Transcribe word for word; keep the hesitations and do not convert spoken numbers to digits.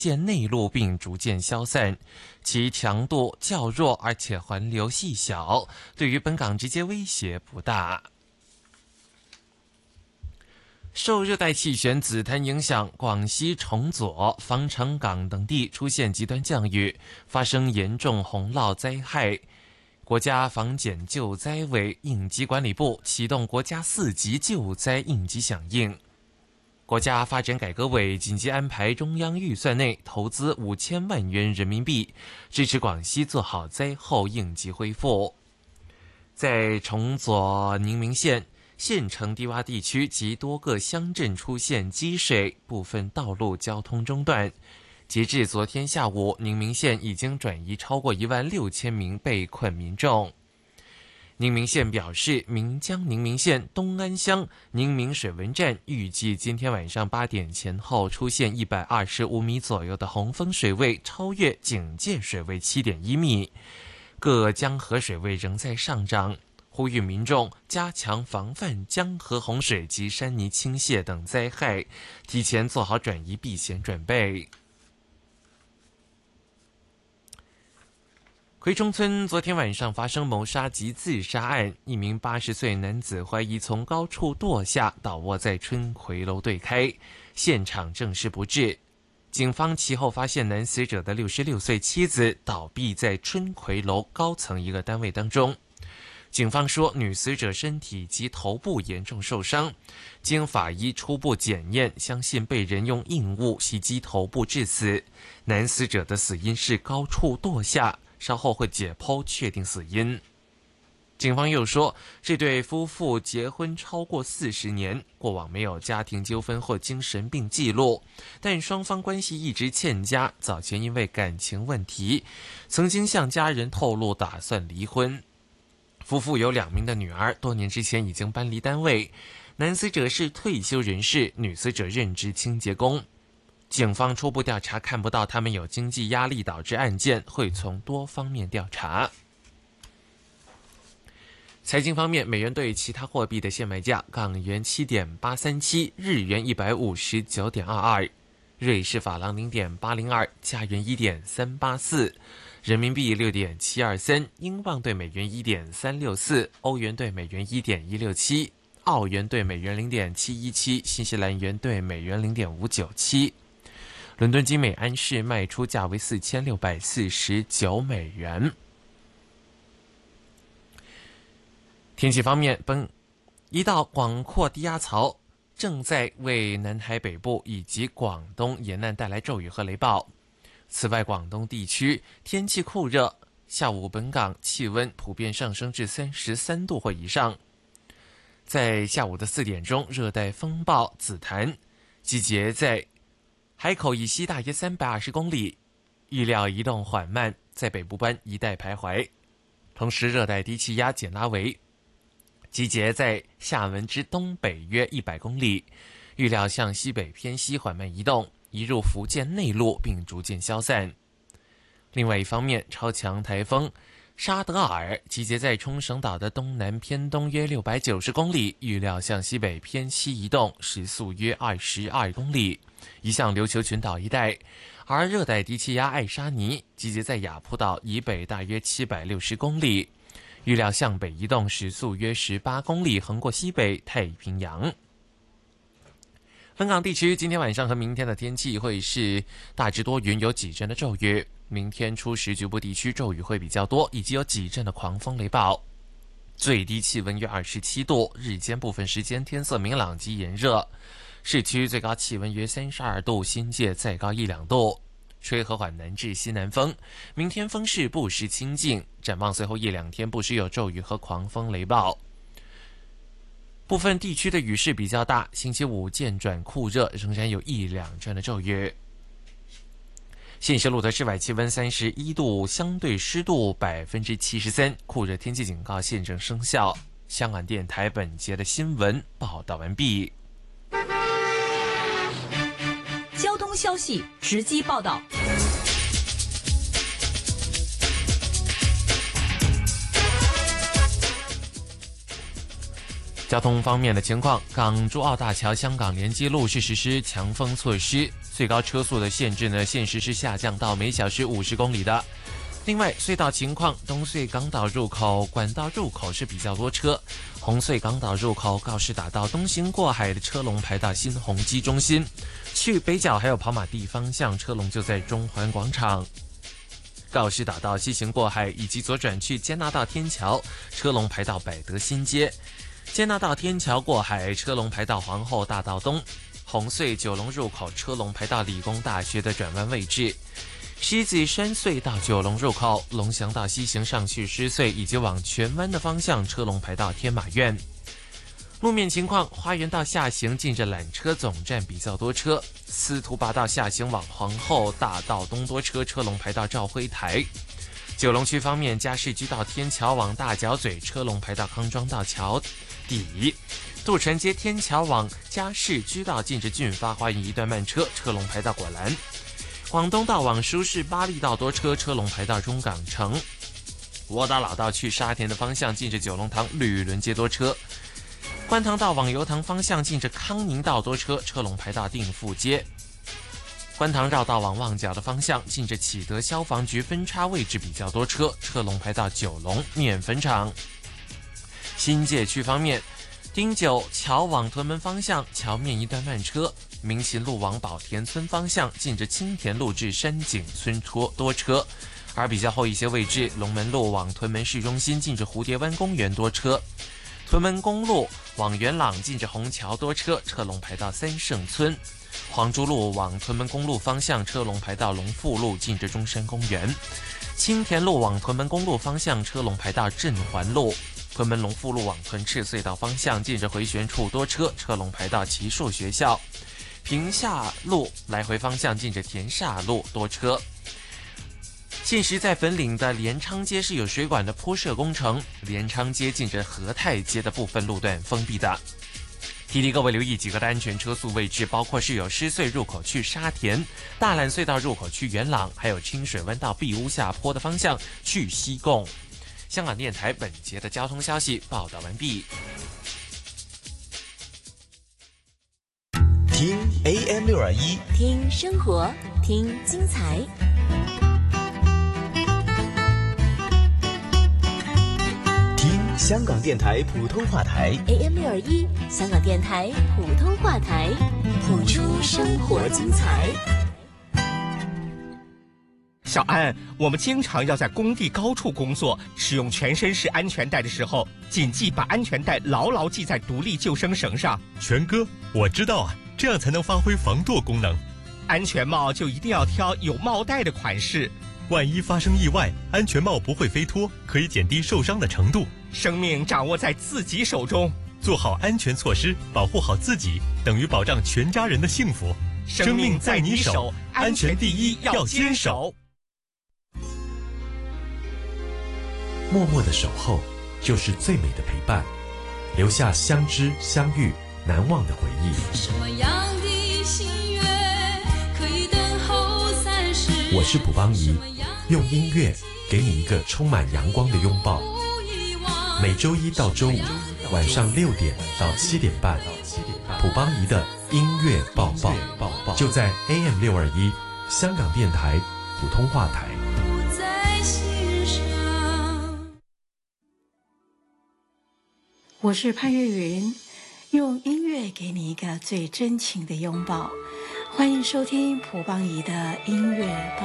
见内陆并逐渐消散，其强度较弱，而且环流细小，对于本港直接威胁不大。受热带气旋紫檀影响，广西崇左、防城港等地出现极端降雨，发生严重洪涝灾害。国家防检救灾委应急管理部启动国家四级救灾应急响应。国家发展改革委紧急安排中央预算内投资五千万元人民币，支持广西做好灾后应急恢复。在崇左宁明县县城低洼地区及多个乡镇出现积水，部分道路交通中断。截至昨天下午，宁明县已经转移超过一万六千名被困民众。宁明县表示，岷江宁明县东安乡宁明水文站预计今天晚上八点前后出现一百二十五米左右的洪峰水位，超越警戒水位 七点一米。各江河水位仍在上涨，呼吁民众加强防范江河洪水及山泥倾泻等灾害，提前做好转移避险准备。葵冲村昨天晚上发生谋杀及自杀案，一名八十岁男子怀疑从高处堕下，倒卧在春葵楼对开，现场证实不治。警方其后发现男死者的六十六岁妻子倒闭在春葵楼高层一个单位当中。警方说，女死者身体及头部严重受伤，经法医初步检验，相信被人用硬物袭击头部致死。男死者的死因是高处堕下，稍后会解剖确定死因。警方又说，这对夫妇结婚超过四十年，过往没有家庭纠纷或精神病记录，但双方关系一直欠佳，早前因为感情问题，曾经向家人透露打算离婚。夫妇有两名的女儿，多年之前已经搬离单位。男死者是退休人士，女死者任职清洁工。警方初步调查看不到他们有经济压力导致案件，会从多方面调查。财经方面，美元对其他货币的现卖价：港元 七点八三七， 日元 一百五十九点二二， 瑞士法郎 零点八零二， 加元 一点三八四，人民币 六点七二三， 英镑对美元 一点三六四， 欧元对美元 一点一六七， 澳元对美元 零点七一七， 新西兰元对美元 零点五九七。伦敦金每安士卖出价为四千六百四十九美元。天气方面，本一道广阔低压槽正在为南海北部以及广东沿岸带来骤雨和雷暴。此外，广东地区天气酷热，下午本港气温普遍上升至三十三度或以上。在下午的四点钟，热带风暴紫檀集结在海口以西大约三百二十公里，预料移动缓慢，在北部湾一带徘徊。同时，热带低气压简拉维集结在厦门之东北约一百公里，预料向西北偏西缓慢移动，移入福建内陆并逐渐消散。另外一方面，超强台风沙德尔集结在冲绳岛的东南偏东约六百九十公里，预料向西北偏西移动，时速约二十二公里，移向琉球群岛一带。而热带低气压艾莎尼集结在雅浦岛以北大约七百六十公里，预料向北移动，时速约十八公里，横过西北太平洋。本港地区今天晚上和明天的天气会是大致多云，有几阵的骤雨。明天初时局部地区骤雨会比较多，以及有几阵的狂风雷暴。最低气温约二十七度，日间部分时间天色明朗及炎热。市区最高气温约三十二度，新界再高一两度。吹和缓南至西南风，明天风势不时清劲，展望随后一两天不时有骤雨和狂风雷暴。部分地区的雨势比较大，星期五渐转酷热，仍然有一两阵的骤雨。现时录得室外气温三十一度，相对湿度百分之七十三，酷热天气警告现正生效。香港电台本节的新闻报道完毕。 交通消息直击报道。 交通方面的情况，港珠澳大桥香港连接路是实施强风措施， 最高车速的限制呢，现时是下降到每小时五十公里的。另外，隧道情况，东隧港岛入口管道入口是比较多车，红隧港岛入口告士打道东行过海的车龙排到新鸿基中心，去北角还有跑马地方向车龙就在中环广场。告士打道西行过海以及左转去加拿大天桥，车龙排到百德新街。加拿大天桥过海，车龙排到皇后大道东。红隧九龙入口车龙排到理工大学的转弯位置。狮子山隧道九龙入口，龙翔道西行上去狮隧以及往荃湾的方向，车龙排到天马苑。路面情况，花园道下行近着缆车总站比较多车，司徒拔道下行往皇后大道东多车，车龙排到兆辉台。九龙区方面，嘉士居道天桥往大角咀，车龙排到康庄道桥底。渡船街天桥往嘉士居道近着俊发花园一段慢车，车龙排到果栏。广东道往舒适巴利道多车，车龙排到中港城。窝打老道去沙田的方向，近着九龙塘旅伦街多车。观塘道往油塘方向，近着康宁道多车，车龙排到定富街。观塘绕道往旺角的方向，近着启德消防局分叉位置比较多车，车龙排到九龙面粉厂。新界区方面，汀九桥往屯门方向，桥面一段慢车。民勤路往宝田村方向，近着青田路至山景村多车，而比较后一些位置，龙门路往屯门市中心，近着蝴蝶湾公园多车；屯门公路往元朗，近着虹桥多车，车龙排到三圣村；黄竹路往屯门公路方向，车龙排到龙富路，近着中山公园；青田路往屯门公路方向，车龙排到镇环路；屯门龙富路往屯赤隧道方向，近着回旋处多车，车龙排到奇树学校。平下路来回方向，近着田厦路多车。现时在粉岭的连昌街是有水管的铺设工程，连昌街近着和泰街的部分路段封闭的。提提各位留意几个的安全车速位置，包括是有狮隧入口去沙田、大榄隧道入口去元朗，还有清水湾道碧屋下坡的方向去西贡。香港电台本节的交通消息报道完毕。 听 A M 六二一， 听生活，听精彩。 听香港电台普通话台 A M 六二一，香港电台普通话台，谱出生活精彩。 小安，我们经常要在工地高处工作，使用全身式安全带的时候，谨记把安全带牢牢系在独立救生绳上。 全哥，我知道啊，这样才能发挥防舵功能。 安全帽就一定要挑有帽带的款式， 万一发生意外，安全帽不会飞脱，可以减低受伤的程度。 生命掌握在自己手中， 做好安全措施，保护好自己，等于保障全家人的幸福。 生命在你手，安全第一，要坚守。 默默的守候，就是最美的陪伴，留下相知相遇难忘的回忆。 什么样的心愿可以等候三十年？ 我是卜邦仪，用音乐给你一个充满阳光的拥抱。每周一到周五晚上六点到七点半，卜邦仪的音乐抱抱，就在 A M 六二一香港电台普通话台。 我是潘越云，用音乐给你一个最真情的拥抱。欢迎收听卜邦仪的音乐